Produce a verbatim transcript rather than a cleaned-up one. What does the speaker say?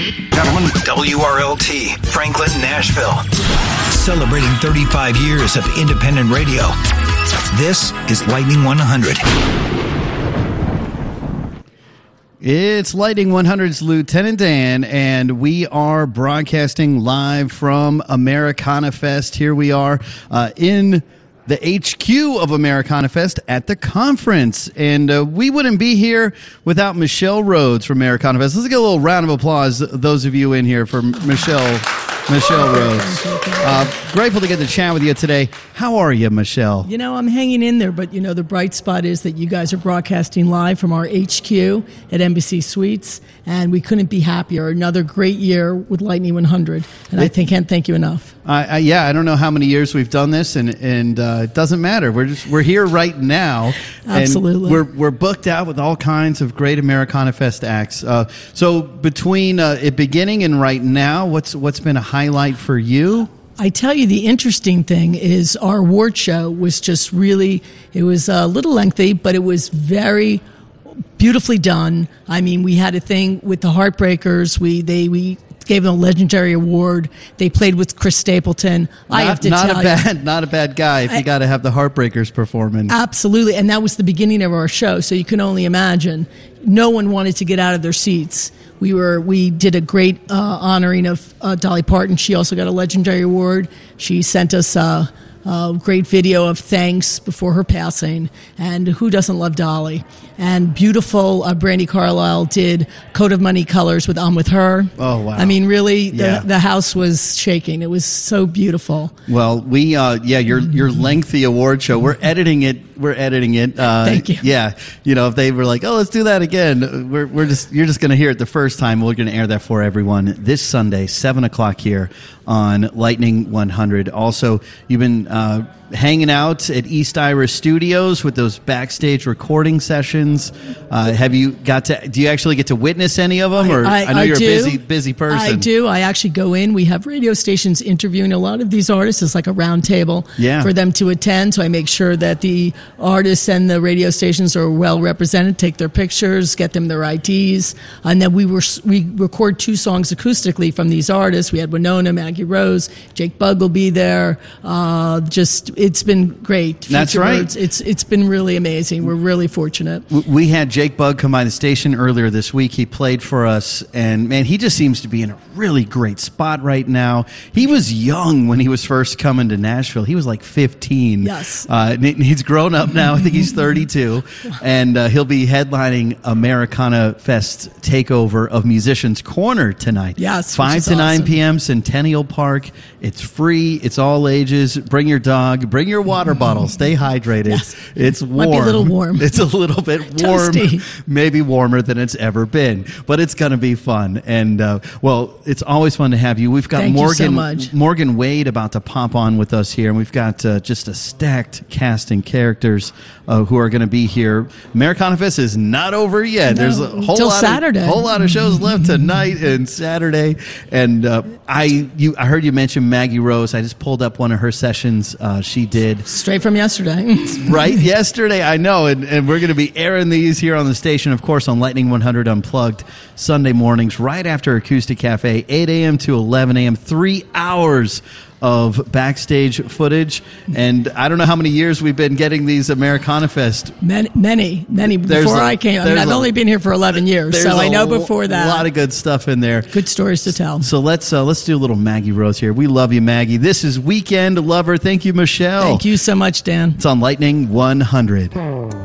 Gentlemen, W R L T, Franklin, Nashville. Celebrating thirty-five years of independent radio. This is Lightning one hundred. It's Lightning one hundred's Lieutenant Dan, and we are broadcasting live from Americana Fest. Here we are uh, in the H Q of Americana Fest at the conference. And uh, we wouldn't be here without Michelle Rhodes from Americana Fest. Let's get a little round of applause, those of you in here, for Michelle Michelle Rhodes. Uh, grateful to get to chat with you today. How are you, Michelle? You know, I'm hanging in there, but, you know, the bright spot is that you guys are broadcasting live from our H Q at Embassy Suites, and we couldn't be happier. Another great year with Lightning one hundred, and I think, can't thank you enough. Uh, I, yeah, I don't know how many years we've done this, and and uh, it doesn't matter. We're just we're here right now. Absolutely, and we're we're booked out with all kinds of great Americana Fest acts. Uh, so between uh, it beginning and right now, what's what's been a highlight for you? I tell you, the interesting thing is our award show was just really, it was a little lengthy, but it was very beautifully done. I mean, we had a thing with the Heartbreakers. We they we gave them a legendary award. They played with Chris Stapleton. Not, I have to not tell a bad, you, not a bad guy if I, you got to have the Heartbreakers performing. Absolutely, and that was the beginning of our show. So you can only imagine. No one wanted to get out of their seats. We were we did a great uh, honoring of uh, Dolly Parton. She also got a legendary award. She sent us uh, a great video of thanks before her passing. And who doesn't love Dolly? And beautiful uh, Brandi Carlile did Coat of Money Colors with I'm With Her. Oh, wow. I mean, really, the, yeah. the house was shaking. It was so beautiful. Well, we, uh, yeah, your your lengthy award show, we're editing it. We're editing it. Uh, Thank you. Yeah. You know, if they were like, oh, let's do that again, we're, we're just, you're just going to hear it the first time. We're going to air that for everyone this Sunday, seven o'clock here on Lightning one hundred. Also, you've been uh, hanging out at East Iris Studios with those backstage recording sessions. Uh, have you got to, do you actually get to witness any of them? Or I, I, I know I you're do. a busy, busy person. I do. I actually go in. We have radio stations interviewing a lot of these artists. It's like a round table yeah. for them to attend. So I make sure that the artists and the radio stations are well represented, take their pictures, get them their I Ds. And then we were we record two songs acoustically from these artists. We had Winona, Maggie Rose, Jake Bugg will be there. Uh, just, it's been great. That's Future right. Birds. It's It's been really amazing. We're really fortunate. We had Jake Bugg come by the station earlier this week. He played for us, and man, he just seems to be in a really great spot right now. He was young when he was first coming to Nashville. He was like fifteen. Yes. Uh, he's grown up now. I think he's thirty-two, and uh, he'll be headlining Americana Fest takeover of Musicians Corner tonight. Yes, five to nine awesome. p.m. Centennial Park. It's free. It's all ages. Bring your dog. Bring your water bottle. Stay hydrated. Yes. It's warm. Might be a little warm. It's a little bit warm. Toasty. Maybe warmer than it's ever been, but it's going to be fun. And uh, well, it's always fun to have you. We've got Thank you Morgan so much. Morgan Wade about to pop on with us here, and we've got uh, just a stacked cast and characters uh, who are going to be here. Americana Fest is not over yet. No, There's a whole till lot Saturday. of whole lot of shows left tonight and Saturday. And uh, I you I heard you mention Maggie Rose. I just pulled up one of her sessions. Uh, she did Straight from yesterday. right yesterday. I know, and, and we're going to be airing these here on the station, of course, on Lightning one hundred Unplugged Sunday mornings, right after Acoustic Cafe, eight a.m. to eleven a.m. Three hours of backstage footage. And I don't know how many years we've been getting these Americana Fest. Many, many, many There's before a- I came. I mean, there's I've a- only been here for eleven years, There's so I know a before that. A lot of good stuff in there. Good stories to tell. So let's uh, let's do a little Maggie Rose here. We love you, Maggie. This is Weekend Lover. Thank you, Michelle. Thank you so much, Dan. It's on Lightning one hundred.